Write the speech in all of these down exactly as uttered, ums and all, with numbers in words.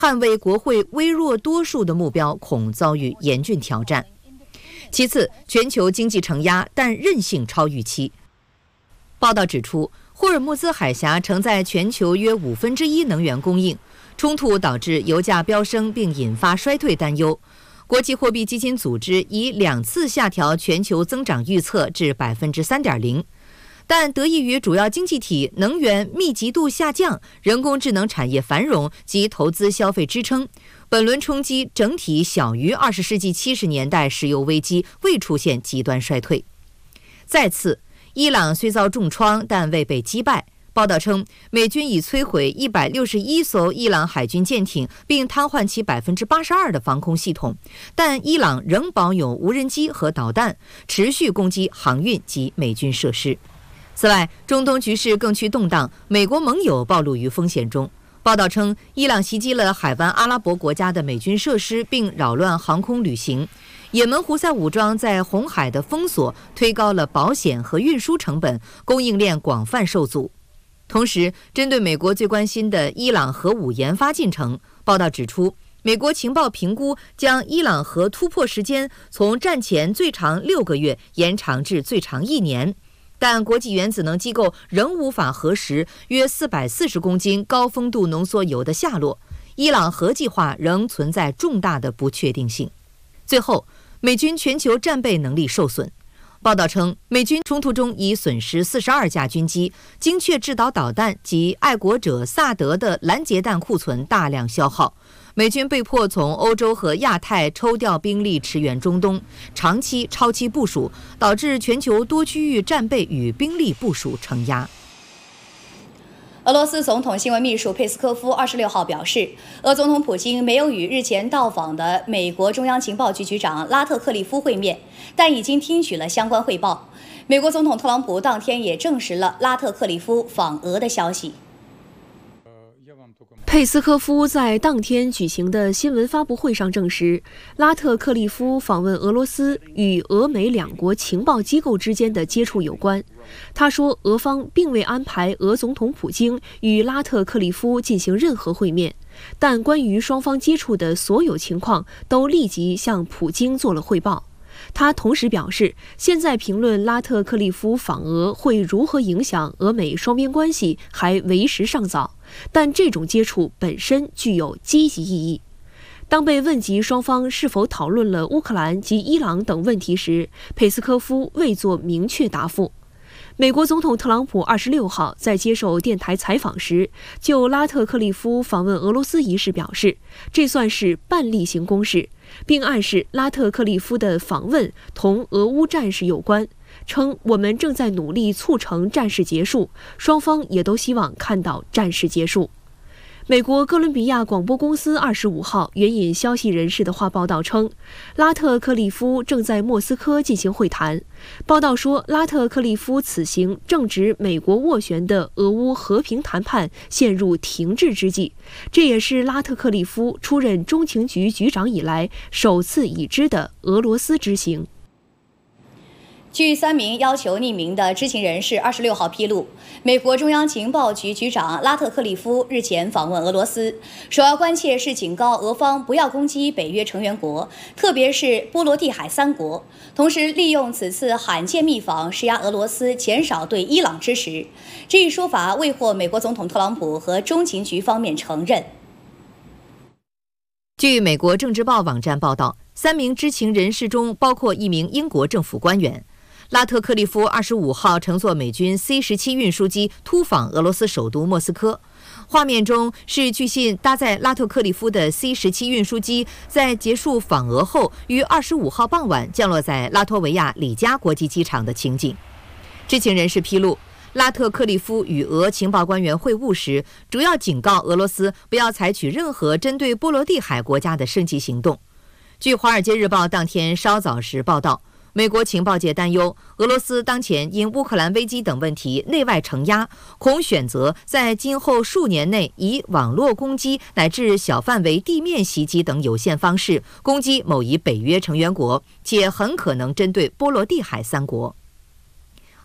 捍卫国会微弱多数的目标恐遭遇严峻挑战。其次，全球经济承压，但韧性超预期。报道指出，霍尔木兹海峡承载全球约五分之一能源供应，冲突导致油价飙升，并引发衰退担忧。国际货币基金组织已两次下调全球增长预测至百分之三点零。但得益于主要经济体能源密集度下降、人工智能产业繁荣及投资消费支撑，本轮冲击整体小于二十世纪七十年代石油危机，未出现极端衰退。再次，伊朗虽遭重创，但未被击败。报道称，美军已摧毁一百六十一艘伊朗海军舰艇，并瘫痪其百分之八十二的防空系统，但伊朗仍保有无人机和导弹，持续攻击航运及美军设施。此外，中东局势更趋动荡，美国盟友暴露于风险中。报道称，伊朗袭击了海湾阿拉伯国家的美军设施，并扰乱航空旅行。也门胡塞武装在红海的封锁推高了保险和运输成本，供应链广泛受阻。同时，针对美国最关心的伊朗核武研发进程，报道指出，美国情报评估将伊朗核突破时间从战前最长六个月延长至最长一年。但国际原子能机构仍无法核实约四百四十公斤高丰度浓缩铀的下落，伊朗核计划仍存在重大的不确定性。最后，美军全球战备能力受损。报道称，美军冲突中已损失四十二架军机，精确制导导弹及爱国者萨德的拦截弹库存大量消耗。美军被迫从欧洲和亚太抽调兵力驰援中东，长期超期部署，导致全球多区域战备与兵力部署承压。 俄罗斯总统新闻秘书佩斯科夫二十六号表示，俄总统普京没有与日前到访的美国中央情报局局长拉特克利夫会面，但已经听取了相关汇报。美国总统特朗普当天也证实了拉特克利夫访俄的消息。 佩斯科夫在当天举行的新闻发布会上证实，拉特克利夫访问俄罗斯与俄美两国情报机构之间的接触有关。他说，俄方并未安排俄总统普京与拉特克利夫进行任何会面，但关于双方接触的所有情况都立即向普京做了汇报。他同时表示，现在评论拉特克利夫访俄会如何影响俄美双边关系还为时尚早，但这种接触本身具有积极意义。当被问及双方是否讨论了乌克兰及伊朗等问题时，佩斯科夫未作明确答复。美国总统特朗普二十六号在接受电台采访时，就拉特克利夫访问俄罗斯一事表示，这算是半例行公事，并暗示拉特克利夫的访问同俄乌战事有关，称我们正在努力促成战事结束，双方也都希望看到战事结束。美国哥伦比亚广播公司二十五号援引消息人士的话报道称，拉特克利夫正在莫斯科进行会谈。报道说，拉特克利夫此行正值美国斡旋的俄乌和平谈判陷入停滞之际，这也是拉特克利夫出任中情局局长以来首次已知的俄罗斯之行。 据三名要求匿名的知情人士二十六号披露，美国中央情报局局长拉特克利夫日前访问俄罗斯，首要关切是警告俄方不要攻击北约成员国，特别是波罗的海三国，同时利用此次罕见密访施压俄罗斯减少对伊朗支持。这一说法未获美国总统特朗普和中情局方面承认。 据美国政治报网站报道，三名知情人士中包括一名英国政府官员。拉特克利夫二十五号乘坐美军 C 十七运输机突访俄罗斯首都莫斯科。画面中是据信搭载拉特克利夫的 C 十七运输机在结束访俄后，于二十五号傍晚降落在拉脱维亚里加国际机场的情景。知情人士披露，拉特克利夫与俄情报官员会晤时，主要警告俄罗斯不要采取任何针对波罗的海国家的升级行动。据《华尔街日报》当天稍早时报道，美国情报界担忧，俄罗斯当前因乌克兰危机等问题内外承压，恐选择在今后数年内以网络攻击乃至小范围地面袭击等有限方式攻击某一北约成员国，且很可能针对波罗的海三国。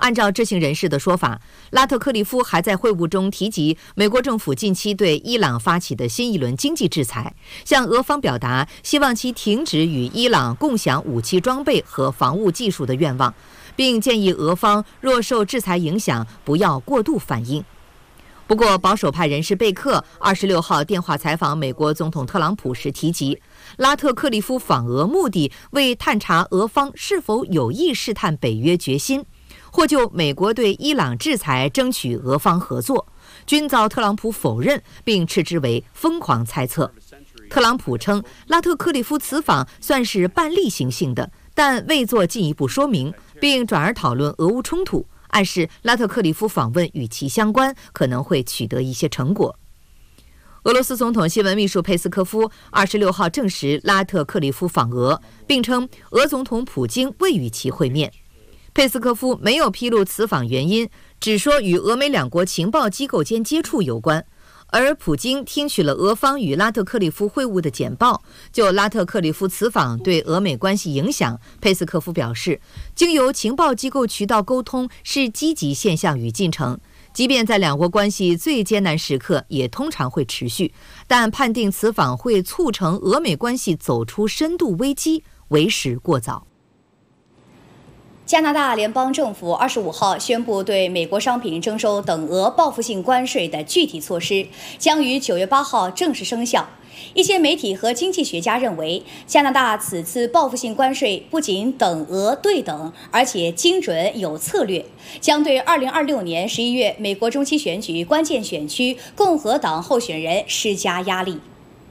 按照知情人士的说法，拉特克利夫还在会晤中提及美国政府近期对伊朗发起的新一轮经济制裁，向俄方表达希望其停止与伊朗共享武器装备和防务技术的愿望，并建议俄方若受制裁影响，不要过度反应。不过，保守派人士贝克二十六号电话采访美国总统特朗普时提及，拉特克利夫访俄目的为探查俄方是否有意试探北约决心，或就美国对伊朗制裁争取俄方合作，均遭特朗普否认，并斥之为疯狂猜测。特朗普称，拉特克利夫此访算是半例行性的，但未做进一步说明，并转而讨论俄乌冲突，暗示拉特克利夫访问与其相关，可能会取得一些成果。俄罗斯总统新闻秘书佩斯科夫二十六号证实拉特克利夫访俄，并称俄总统普京未与其会面。佩斯科夫没有披露此访原因，只说与俄美两国情报机构间接触有关。而普京听取了俄方与拉特克利夫会晤的简报，就拉特克利夫此访对俄美关系影响，佩斯科夫表示，经由情报机构渠道沟通是积极现象与进程，即便在两国关系最艰难时刻也通常会持续，但判定此访会促成俄美关系走出深度危机为时过早。 加拿大联邦政府二十五号宣布对美国商品征收等额报复性关税的具体措施，将于九月八号正式生效。一些媒体和经济学家认为，加拿大此次报复性关税不仅等额对等，而且精准有策略，将对二零二六年十一月美国中期选举关键选区共和党候选人施加压力。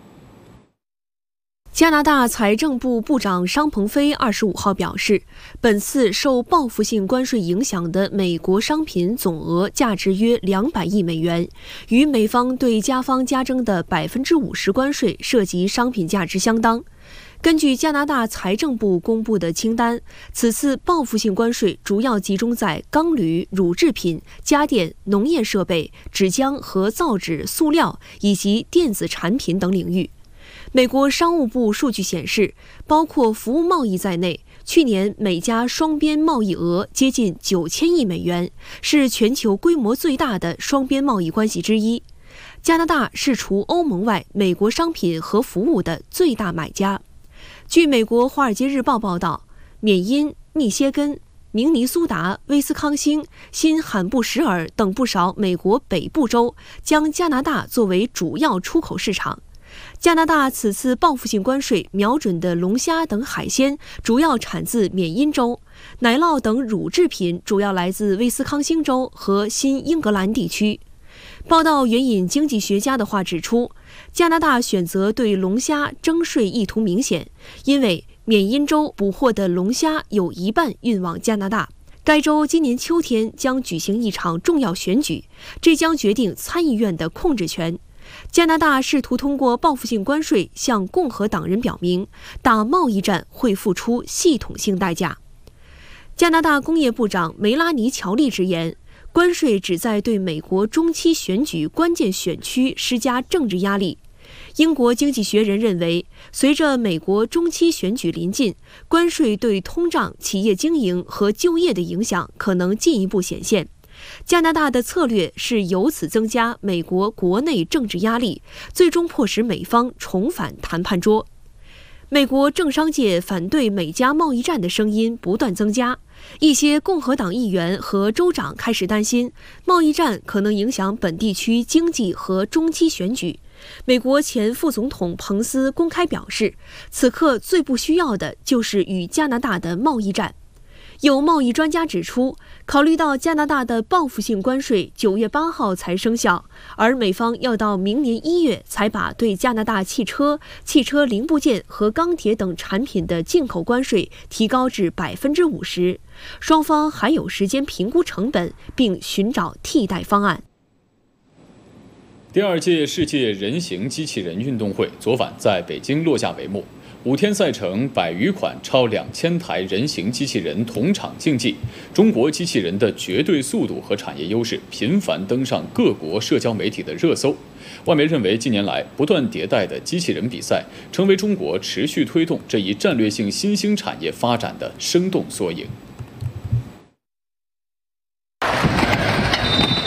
加拿大财政部部长商鹏飞二十五号表示，本次受报复性关税影响的美国商品总额价值约两百亿美元，与美方对加方加征的百分之五十关税涉及商品价值相当。根据加拿大财政部公布的清单，此次报复性关税主要集中在钢铝、乳制品、家电、农业设备、纸浆和造纸、塑料以及电子产品等领域。美国商务部数据显示，包括服务贸易在内，去年美加双边贸易额接近九千亿美元，是全球规模最大的双边贸易关系之一。加拿大是除欧盟外美国商品和服务的最大买家。据美国《华尔街日报》报道，缅因、密歇根、明尼苏达、威斯康星、新罕布什尔等不少美国北部州将加拿大作为主要出口市场。加拿大此次报复性关税瞄准的龙虾等海鲜主要产自缅因州，奶酪等乳制品主要来自威斯康星州和新英格兰地区。报道援引经济学家的话指出，加拿大选择对龙虾征税意图明显，因为缅因州捕获的龙虾有一半运往加拿大。该州今年秋天将举行一场重要选举，这将决定参议院的控制权。加拿大试图通过报复性关税向共和党人表明，打贸易战会付出系统性代价。加拿大工业部长梅拉尼·乔利直言，关税旨在对美国中期选举关键选区施加政治压力。英国经济学人认为，随着美国中期选举临近，关税对通胀、企业经营和就业的影响可能进一步显现。加拿大的策略是由此增加美国国内政治压力，最终迫使美方重返谈判桌。美国政商界反对美加贸易战的声音不断增加，一些共和党议员和州长开始担心，贸易战可能影响本地区经济和中期选举。美国前副总统彭斯公开表示，此刻最不需要的就是与加拿大的贸易战。有贸易专家指出，考虑到加拿大的报复性关税九月八号才生效，而美方要到明年一月才把对加拿大汽车、汽车零部件和钢铁等产品的进口关税提高至百分之五十，双方还有时间评估成本，并寻找替代方案。 第二届世界人形机器人运动会昨晚在北京落下帷幕。五天赛程，百余款超两千台人形机器人同场竞技，中国机器人的绝对速度和产业优势频繁登上各国社交媒体的热搜。外媒认为，近年来不断迭代的机器人比赛，成为中国持续推动这一战略性新兴产业发展的生动缩影。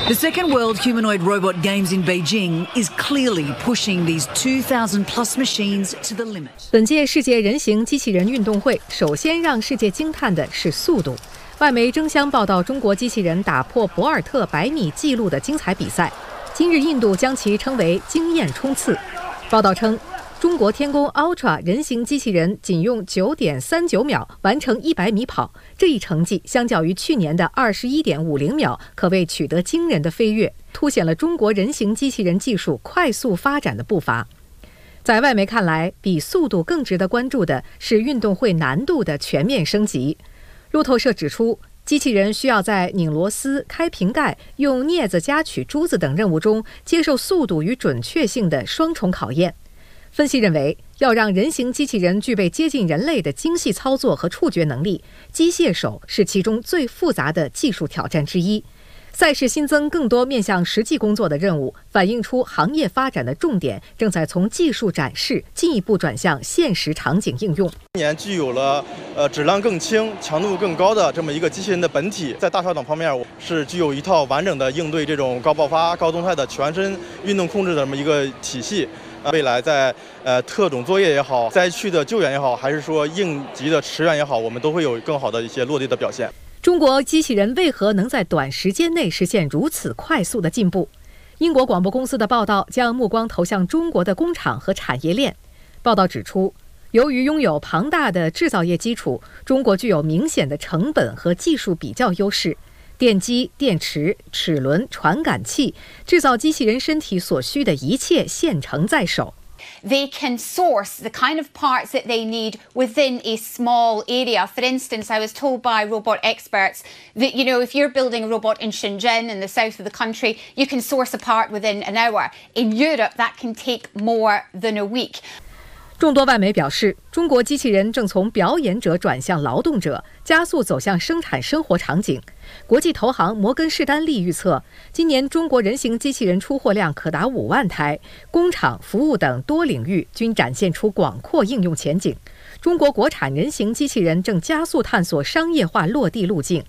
The Second World Humanoid Robot Games in Beijing is clearly pushing these two thousand plus machines to the limit. 本届世界人形机器人运动会，首先让世界惊叹的是速度。外媒争相报道中国机器人打破博尔特百米纪录的精彩比赛。今日印度将其称为经验冲刺。报道称，中国天宫 Ultra 人形机器人仅用九点三九秒完成一百米跑，这一成绩相较于去年的二十一点五零秒，可谓取得惊人的飞跃，凸显了中国人形机器人技术快速发展的步伐。在外媒看来，比速度更值得关注的是运动会难度的全面升级。路透社指出，机器人需要在拧螺丝、开瓶盖、用镊子夹取珠子等任务中接受速度与准确性的双重考验。分析认为，要让人形机器人具备接近人类的精细操作和触觉能力，机械手是其中最复杂的技术挑战之一。赛事新增更多面向实际工作的任务，反映出行业发展的重点正在从技术展示进一步转向现实场景应用。 今年具有了呃质量更轻、强度更高的这么一个机器人的本体，在大小等方面是具有一套完整的应对这种高爆发、高动态的全身运动控制的这么一个体系。未来在呃特种作业也好，灾区的救援也好，还是说应急的驰援也好，我们都会有更好的一些落地的表现。 中国机器人为何能在短时间内实现如此快速的进步？英国广播公司的报道将目光投向中国的工厂和产业链。报道指出，由于拥有庞大的制造业基础，中国具有明显的成本和技术比较优势。电机、电池、齿轮、传感器，制造机器人身体所需的一切现成在手。 They can source the kind of parts that they need within a small area. For instance, I was told by robot experts that, you know, if you're building a robot in Shenzhen in the south of the country, you can source a part within an hour. In Europe, that can take more than a week. 众多外媒表示，中国机器人正从表演者转向劳动者，加速走向生产生活场景。国际投行摩根士丹利预测，今年中国人形机器人出货量可达五万台，工厂、服务等多领域均展现出广阔应用前景。中国国产人形机器人正加速探索商业化落地路径。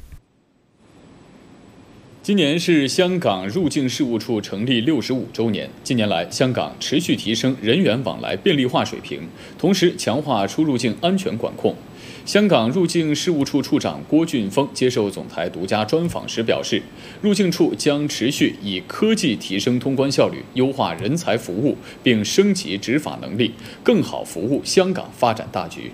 今年是香港入境事务处成立六十五周年。近年来，香港持续提升人员往来便利化水平，同时强化出入境安全管控。香港入境事务处处长郭俊峰接受总台独家专访时表示，入境处将持续以科技提升通关效率，优化人才服务，并升级执法能力，更好服务香港发展大局。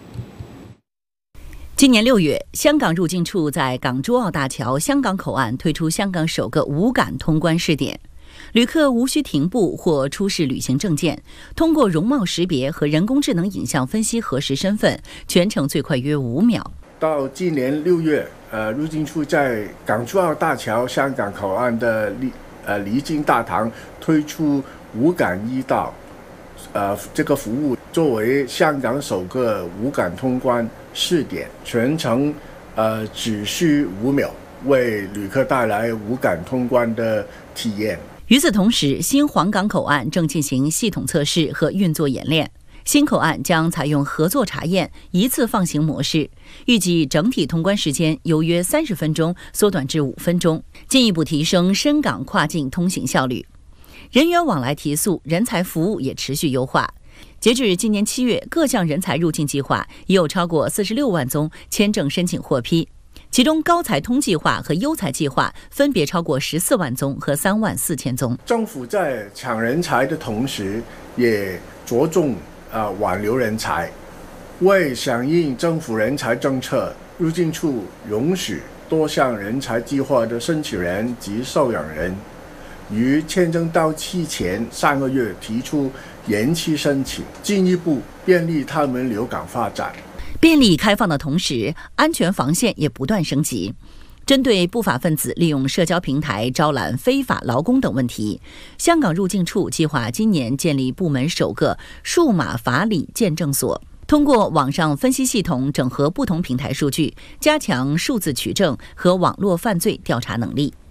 今年六月，香港入境处在港珠澳大桥香港口岸推出香港首个无感通关试点，旅客无需停步或出示旅行证件，通过容貌识别和人工智能影像分析核实身份，全程最快约五秒。 到今年六月，呃，入境处在港珠澳大桥香港口岸的离呃离境大堂推出无感医道，呃，这个服务作为香港首个无感通关试点，全程呃只需五秒，为旅客带来无感通关的体验。 与此同时，新皇岗口岸正进行系统测试和运作演练。新口岸将采用合作查验、一次放行模式，预计整体通关时间由约三十分钟缩短至五分钟，进一步提升深港跨境通行效率。人员往来提速，人才服务也持续优化。截至今年七月，各项人才入境计划已有超过四十六万宗签证申请获批，其中高才通计划和优才计划分别超过十四万宗和三万四千宗。 政府在抢人才的同时，也着重呃挽留人才。为响应政府人才政策，入境处容许多项人才计划的申请人及受养人于签证到期前三个月提出延期申请，进一步便利他们留港发展。 便利开放的同时，安全防线也不断升级。针对不法分子利用社交平台招揽非法劳工等问题，香港入境处计划今年建立部门首个数码法理鉴证所，通过网上分析系统整合不同平台数据，加强数字取证和网络犯罪调查能力。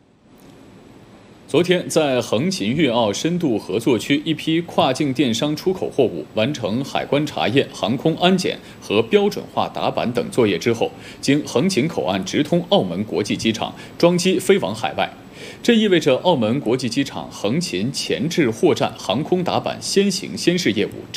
昨天，在横琴粤澳深度合作区，一批跨境电商出口货物完成海关查验、航空安检和标准化打板等作业之后，经横琴口岸直通澳门国际机场，装机飞往海外。 这意味着澳门国际机场横琴前置货站航空打板先行先试业务